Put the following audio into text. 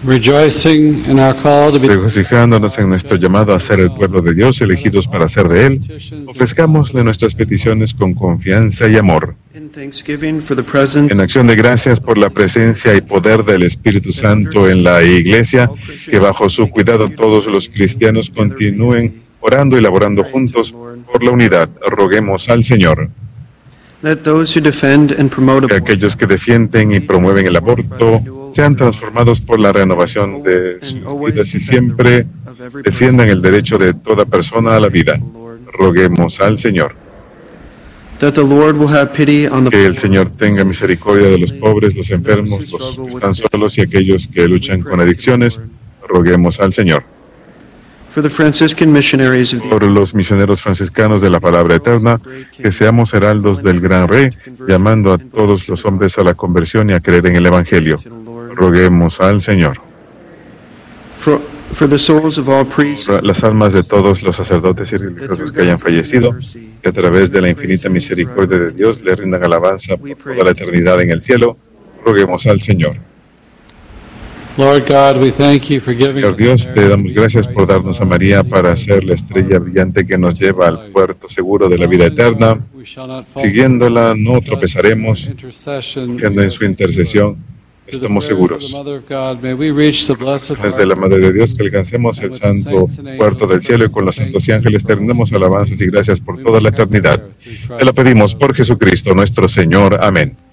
Rejoicing in our call to be Regocijándonos en nuestro llamado a ser el pueblo de Dios, elegidos para ser de Él, ofrezcámosle nuestras peticiones con confianza y amor. in thanksgiving for the presence En acción de gracias por la presencia y poder del Espíritu Santo en la Iglesia, que bajo su cuidado todos los cristianos continúen orando y laborando juntos por la unidad. Roguemos al Señor. that those who defend and promote Que abortion aquellos que defienden y promueven el aborto sean transformados por la renovación de sus vidas y siempre defiendan el derecho de toda persona a la vida. Roguemos al Señor. that the Lord will have pity on Que the el Señor tenga misericordia de los pobres, los enfermos, los que están solos y aquellos que luchan con adicciones. Roguemos al Señor. for the Franciscan missionaries of the Por los misioneros franciscanos de la palabra eterna, que seamos heraldos del gran Rey, llamando a todos los hombres a la conversión y a creer en el Evangelio. Roguemos al Señor. for the souls of all priests Por las almas de todos los sacerdotes y religiosos que hayan fallecido, que a través de la infinita misericordia de Dios le rindan alabanza por toda la eternidad en el cielo. Roguemos al Señor. Lord God, we thank you for giving Señor us Dios, a te damos gracias por darnos a María para ser la estrella brillante que nos lleva al puerto seguro de la vida eterna. We shall not fall Siguiéndola, no tropezaremos, intercession confiando en su intercesión. to the Estamos prayers of the seguros. Mother of God. May we reach the blessed Desde la Madre de Dios, que alcancemos el santo puerto del cielo y con los santos y ángeles te rendemos alabanzas y gracias por toda la eternidad. Te la pedimos por Jesucristo nuestro Señor. Amén.